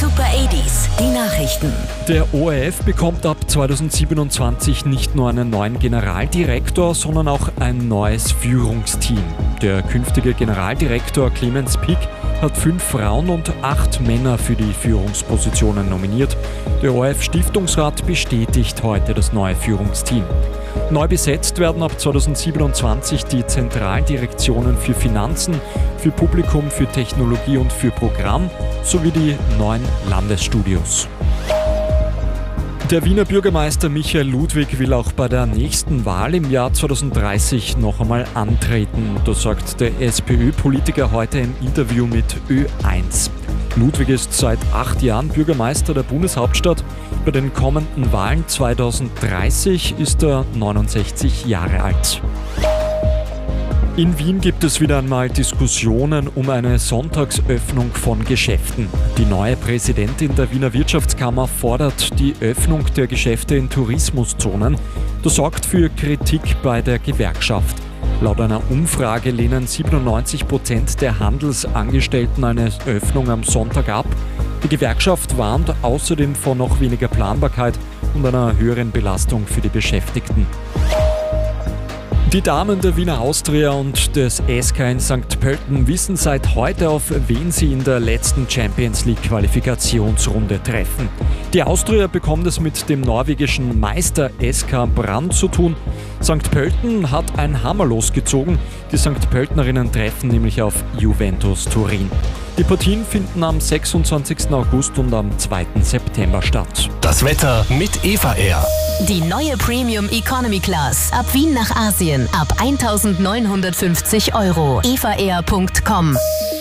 Super 80s, die Nachrichten. Der ORF bekommt ab 2027 nicht nur einen neuen Generaldirektor, sondern auch ein neues Führungsteam. Der künftige Generaldirektor Clemens Pick hat 5 Frauen und 8 Männer für die Führungspositionen nominiert. Der ORF-Stiftungsrat bestätigt heute das neue Führungsteam. Neu besetzt werden ab 2027 die Zentraldirektionen für Finanzen, für Publikum, für Technologie und für Programm sowie die 9 Landesstudios. Der Wiener Bürgermeister Michael Ludwig will auch bei der nächsten Wahl im Jahr 2030 noch einmal antreten. Das sagt der SPÖ-Politiker heute im Interview mit Ö1. Ludwig ist seit 8 Jahren Bürgermeister der Bundeshauptstadt. Bei den kommenden Wahlen 2030 ist er 69 Jahre alt. In Wien gibt es wieder einmal Diskussionen um eine Sonntagsöffnung von Geschäften. Die neue Präsidentin der Wiener Wirtschaftskammer fordert die Öffnung der Geschäfte in Tourismuszonen. Das sorgt für Kritik bei der Gewerkschaft. Laut einer Umfrage lehnen 97% der Handelsangestellten eine Öffnung am Sonntag ab. Die Gewerkschaft warnt außerdem vor noch weniger Planbarkeit und einer höheren Belastung für die Beschäftigten. Die Damen der Wiener Austria und des SK in St. Pölten wissen seit heute, auf wen sie in der letzten Champions League Qualifikationsrunde treffen. Die Austria bekommt es mit dem norwegischen Meister SK Brann zu tun. St. Pölten hat ein Hammer losgezogen. Die St. Pöltenerinnen treffen nämlich auf Juventus Turin. Die Partien finden am 26. August und am 2. September statt. Das Wetter mit Eva Air. Die neue Premium Economy Class. Ab Wien nach Asien. Ab 1.950 €. evaair.com.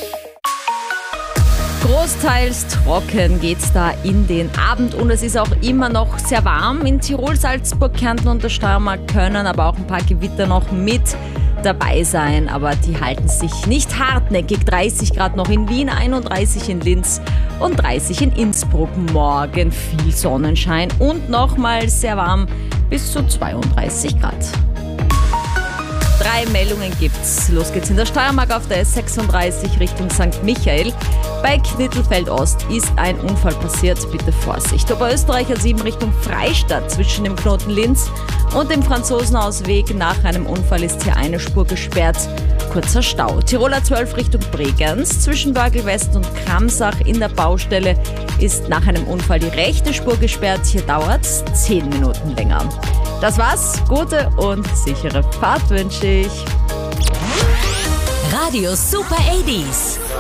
Großteils trocken geht's da in den Abend und es ist auch immer noch sehr warm. In Tirol, Salzburg, Kärnten und der Steiermark können aber auch ein paar Gewitter noch mit dabei sein, aber die halten sich nicht hartnäckig. 30 Grad noch in Wien, 31 in Linz und 30 in Innsbruck. Morgen viel Sonnenschein und nochmal sehr warm bis zu 32 Grad. 3 Meldungen gibt's. Los geht's in der Steiermark auf der S36 Richtung St. Michael. Bei Knittelfeld Ost ist ein Unfall passiert. Bitte Vorsicht. Oberösterreicher 7 Richtung Freistadt zwischen dem Knoten Linz und dem Franzosenausweg. Nach einem Unfall ist hier eine Spur gesperrt. Kurzer Stau. Tiroler 12 Richtung Bregenz zwischen Wörgl West und Kramsach in der Baustelle ist nach einem Unfall die rechte Spur gesperrt. Hier dauert's 10 Minuten länger. Das war's. Gute und sichere Fahrt wünsche ich. Radio Super 80s.